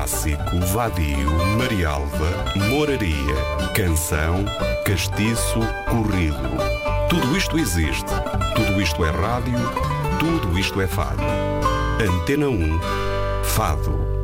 Clássico, vadio, Marialva, moraria, canção, castiço, corrido. Tudo isto existe, tudo isto é rádio, tudo isto é fado. Antena 1, Fado.